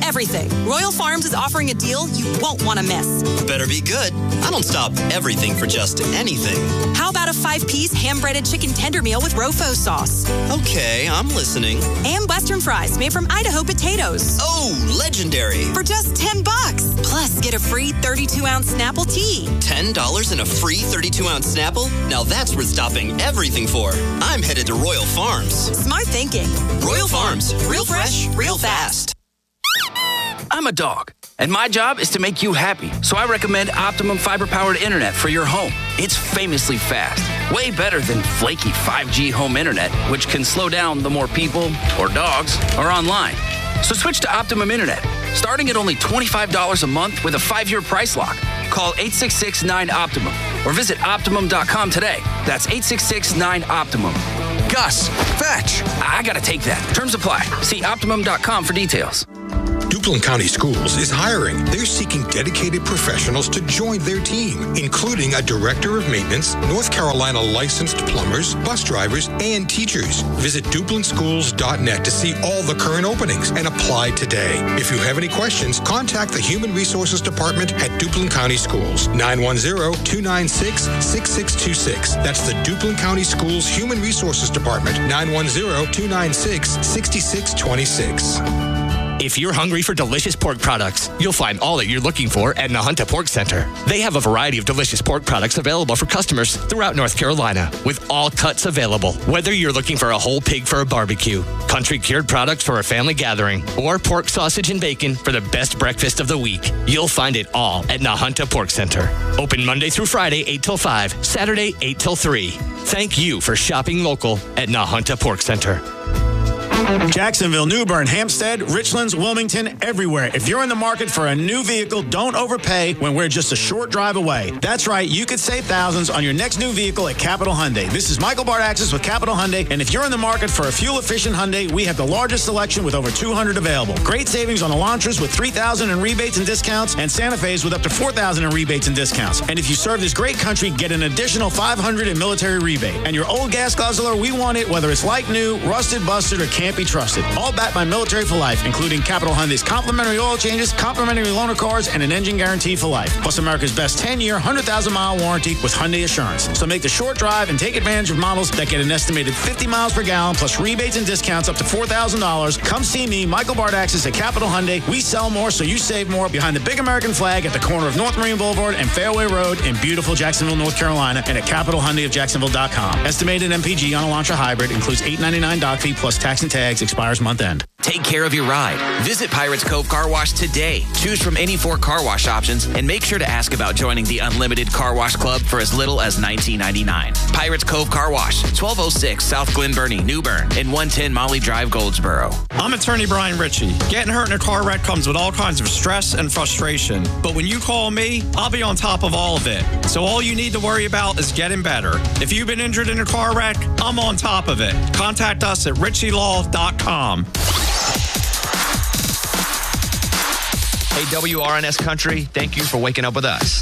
everything. Royal Farms is offering a deal you won't want to miss. Better be good. I don't stop everything for just anything. How about a 5-piece ham-breaded chicken tender meal with Rofo sauce? Okay, I'm listening. And Western fries made from Idaho potatoes. Oh, legendary. For just $10. Plus, get a free 32-ounce Snapple tea. $10 and a free 32-ounce Snapple? Now that's worth stopping everything for. I'm headed to Royal Farms. Smart thinking. Royal Farms. Real fresh, real fast. I'm a dog, and my job is to make you happy. So I recommend Optimum fiber-powered internet for your home. It's famously fast, way better than flaky 5G home internet, which can slow down the more people or dogs are online. So switch to Optimum Internet, starting at only $25 a month with a 5-year price lock. Call 866-9-OPTIMUM or visit Optimum.com today. That's 866-9-OPTIMUM. Gus, fetch. I gotta take that. Terms apply. See Optimum.com for details. Duplin County Schools is hiring. They're seeking dedicated professionals to join their team, including a director of maintenance, North Carolina licensed plumbers, bus drivers, and teachers. Visit DuplinSchools.net to see all the current openings and apply today. If you have any questions, contact the Human Resources Department at Duplin County Schools, 910-296-6626. That's the Duplin County Schools Human Resources Department, 910-296-6626. If you're hungry for delicious pork products, you'll find all that you're looking for at Nahunta Pork Center. They have a variety of delicious pork products available for customers throughout North Carolina, with all cuts available. Whether you're looking for a whole pig for a barbecue, country cured products for a family gathering, or pork sausage and bacon for the best breakfast of the week, you'll find it all at Nahunta Pork Center. Open Monday through Friday, 8 till 5, Saturday, 8 till 3. Thank you for shopping local at Nahunta Pork Center. Jacksonville, New Bern, Hampstead, Richlands, Wilmington, everywhere. If you're in the market for a new vehicle, don't overpay when we're just a short drive away. That's right, you could save thousands on your next new vehicle at Capital Hyundai. This is Michael Bardaxis with Capital Hyundai, and if you're in the market for a fuel-efficient Hyundai, we have the largest selection with over 200 available. Great savings on Elantras with $3,000 in rebates and discounts, and Santa Fe's with up to $4,000 in rebates and discounts. And if you serve this great country, get an additional $500 in military rebate. And your old gas guzzler, we want it whether it's like new, rusted, busted, or can't be trusted. All backed by Military for Life, including Capital Hyundai's complimentary oil changes, complimentary loaner cars, and an engine guarantee for life. Plus America's best 10-year, 100,000-mile warranty with Hyundai Assurance. So make the short drive and take advantage of models that get an estimated 50 miles per gallon, plus rebates and discounts up to $4,000. Come see me, Michael Bardaxis at Capital Hyundai. We sell more, so you save more. Behind the big American flag at the corner of North Marine Boulevard and Fairway Road in beautiful Jacksonville, North Carolina, and at CapitalHyundaiofJacksonville.com. Estimated MPG on Elantra Hybrid includes $899 dock fee plus tax and tags. Expires month end. Take care of your ride. Visit Pirates Cove Car Wash today. Choose from any 4 car wash options and make sure to ask about joining the Unlimited Car Wash Club for as little as $19.99. Pirates Cove Car Wash, 1206 South Glen Burnie, New Bern, and 110 Molly Drive, Goldsboro. I'm attorney Brian Ritchie. Getting hurt in a car wreck comes with all kinds of stress and frustration. But when you call me, I'll be on top of all of it. So all you need to worry about is getting better. If you've been injured in a car wreck, I'm on top of it. Contact us at ritchielaw.com. Hey, WRNS Country, thank you for waking up with us.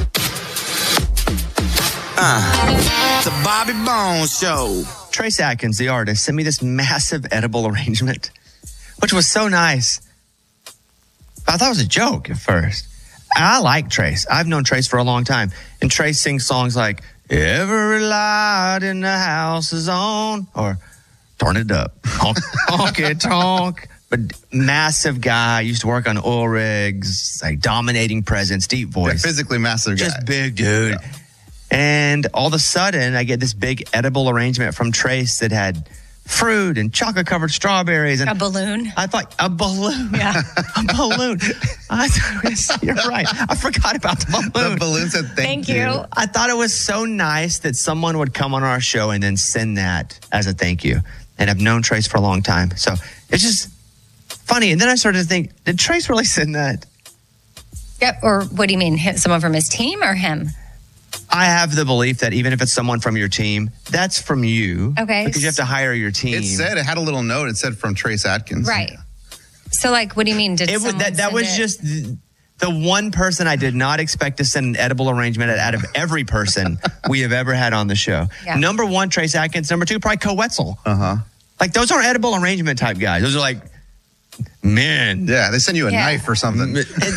It's a Bobby Bones show. Trace Atkins, the artist, sent me this massive edible arrangement, which was so nice. I thought it was a joke at first. I like Trace. I've known Trace for a long time. And Trace sings songs like, every light in the house is on, or turn it up, honky tonk. But massive guy, used to work on oil rigs, like dominating presence, deep voice. Yeah, physically massive guy. Just big dude. Yeah. And all of a sudden, I get this big edible arrangement from Trace that had fruit and chocolate-covered strawberries. And a balloon? I thought, a balloon? Yeah. A balloon. You're right. I forgot about the balloon. The balloon said thank you. I thought it was so nice that someone would come on our show and then send that as a thank you. And I've known Trace for a long time. So it's just funny. And then I started to think, did Trace really send that? Yeah, or what do you mean? Someone from his team or him? I have the belief that even if it's someone from your team, that's from you. Okay. Because you have to hire your team. It had a little note. It said from Trace Atkins. Right. So, like, what do you mean? That was just the one person I did not expect to send an edible arrangement out of every person we have ever had on the show. Yeah. Number 1, Trace Atkins. Number 2, probably Co Wetzel. Uh-huh. Like, those aren't edible arrangement type guys. Those are like, men. Yeah, they send you a Yeah. knife or something.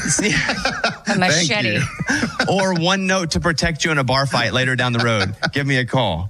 A machete. Or one note to protect you in a bar fight later down the road. Give me a call.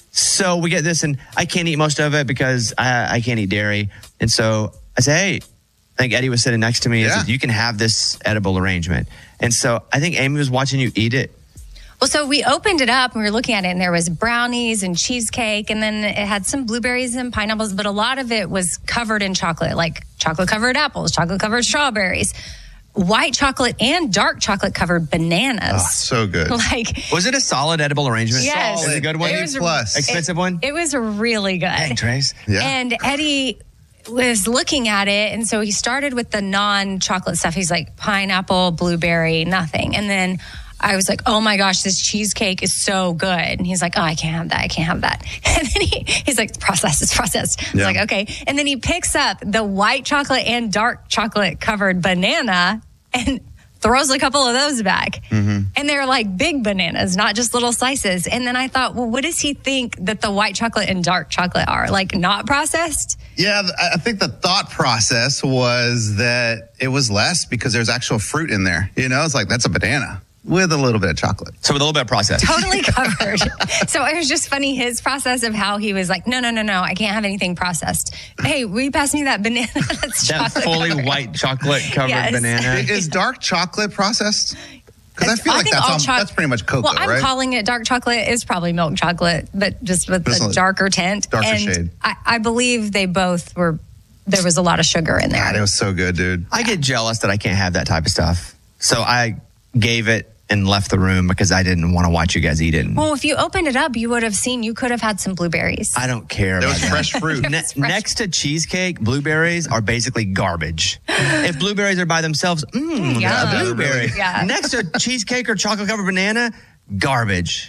So we get this, and I can't eat most of it because I can't eat dairy. And so I say, hey, I think Eddie was sitting next to me. Yeah. I said, you can have this edible arrangement. And so I think Amy was watching you eat it. Well, so we opened it up and we were looking at it, and there was brownies and cheesecake, and then it had some blueberries and pineapples, but a lot of it was covered in chocolate, like chocolate-covered apples, chocolate-covered strawberries, white chocolate and dark chocolate-covered bananas. Oh, so good. Like, Was it a solid edible arrangement? Yes. Was it a good one? It was plus. Expensive one? it was really good. Dang, Trace. Yeah. And Eddie was looking at it, and so he started with the non-chocolate stuff. He's like, pineapple, blueberry, nothing. And then I was like, oh my gosh, this cheesecake is so good. And he's like, oh, I can't have that. I can't have that. And then he's like, it's processed. I was like, okay. And then he picks up the white chocolate and dark chocolate covered banana and throws a couple of those back. And they're like big bananas, not just little slices. And then I thought, well, what does he think that the white chocolate and dark chocolate are? Like not processed? Yeah, I think the thought process was that it was less because there's actual fruit in there. You know, it's like, that's a banana with a little bit of chocolate. So with a little bit of process. Totally covered. So it was just funny, his process of how he was like, no, I can't have anything processed. Hey, will you pass me that banana that's That chocolate fully covered? white chocolate covered Yes. banana. Is dark chocolate processed? Because I feel like think all that's pretty much cocoa, Well, I'm right? calling it dark chocolate. It's probably milk chocolate, but just with Just a a darker tint. darker and shade. I believe they both were, there was a lot of sugar in there. God, it was so good, dude. I get jealous that I can't have that type of stuff. So I gave it and left the room because I didn't want to watch you guys eat it. Well, if you opened it up, you would have seen, you could have had some blueberries. I don't care There about was that. fresh fruit. Next to cheesecake, blueberries are basically garbage. If blueberries are by themselves, Yeah. blueberry. Yeah. Next to cheesecake or chocolate covered banana, garbage.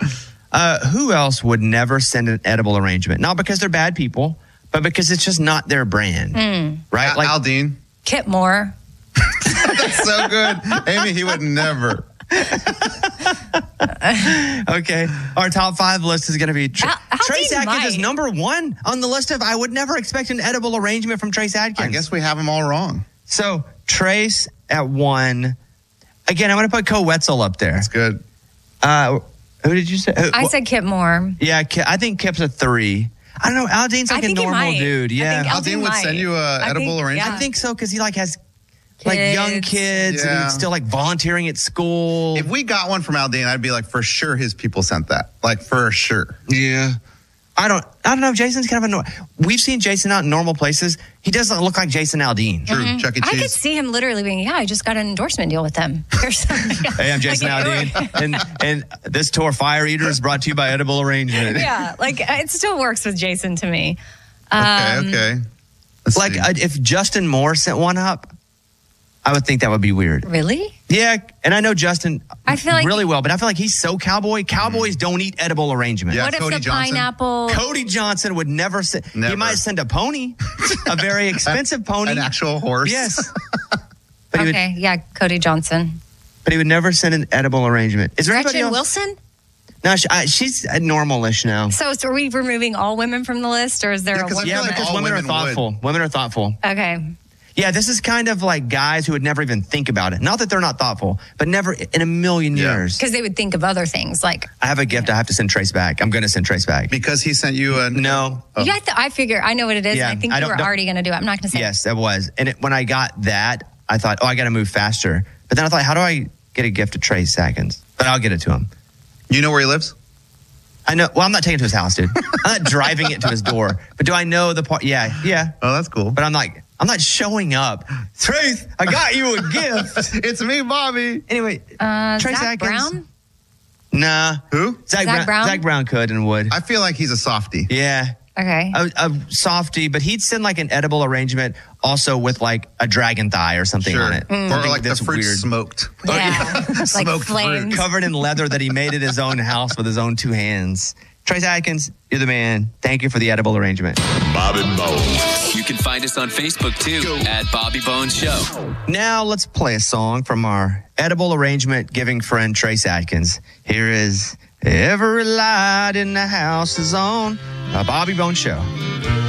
Who else would never send an edible arrangement? Not because they're bad people, but because it's just not their brand. Right? Like Aldine. Kip Moore. That's so good. Amy, he would never. Okay. Our top 5 list is going to be Trace Aldine Atkins is might. number 1 on the list of I would never expect an edible arrangement from Trace Atkins. I guess we have them all wrong. So Trace at 1. Again, I'm going to put Co Wetzel up there. That's good. Who did you say? I said Kip Moore. Yeah, I think Kip's a 3. I don't know. Aldine's like I a think he normal might. dude. I Yeah, think Aldine would might. send you a I edible think- arrangement? yeah. I think so because he like has like young kids and Yeah. he's still like volunteering at school. If we got one from Aldine, I'd be like, for sure his people sent that. Like, for sure. Yeah. I don't know. Jason's kind of we've seen Jason out in normal places. He doesn't look like Jason Aldean. True. Chuck E. I could Cheese. see him literally being, I just got an endorsement deal with them. Or something. Hey, I'm Jason Aldean, and this tour Fire Eater is brought to you by Edible Arrangement. Yeah, like it still works with Jason to me. Okay. Let's Like see. if Justin Moore sent one up, I would think that would be weird. Really? Yeah, and I know Justin I feel like really well, but I feel like he's so cowboy. Cowboys don't eat edible arrangement. Yeah, what if Cody the Johnson. pineapple? Cody Johnson would never send. He Never. might send a pony, a very expensive pony. An actual horse. Yes. But he would, Okay, yeah, Cody Johnson. but he would never send an edible arrangement. Is there anybody Gretchen else? Wilson? No, she's normal-ish now. So are we removing all women from the list, or is there Yeah, a 'cause I woman? feel Yeah, like because all women are women thoughtful. Women are thoughtful. Okay. Yeah, this is kind of like guys who would never even think about it. Not that they're not thoughtful, but never in a million Yeah. years. Because they would think of other things like. I have a gift I have to send Trace back. I'm going to send Trace back. Because he sent you a... No. Yeah, I figure I know what it is. Yeah, and I think I you don't- were already going to do it. I'm not going to say. Yes, that was. And when I got that, I thought, oh, I got to move faster. But then I thought, how do I get a gift to Trace Atkins? But I'll get it to him. You know where he lives? I know. Well, I'm not taking it to his house, dude. I'm not driving it to his door. But do I know the part? Yeah. Oh, that's cool. But I'm not showing up. Trace, I got you a gift. It's me, Bobby. Anyway, Trace Zach Atkins. Brown? Nah. Who? Zach Brown? Zach Brown could and would. I feel like he's a softie. Yeah. Okay. A softie, but he'd send like an edible arrangement also with like a dragon thigh or something Sure. on it. Or Something like the that's fruit weird. smoked. Yeah. Like Smoked flames. Covered in leather that he made at his own house with his own 2 hands. Trace Atkins, you're the man. Thank you for the edible arrangement. Bobby Bones. You can find us on Facebook too at Bobby Bones Show. Now let's play a song from our edible arrangement giving friend Trace Atkins. Here is Every Light in the House is On, a Bobby Bones Show.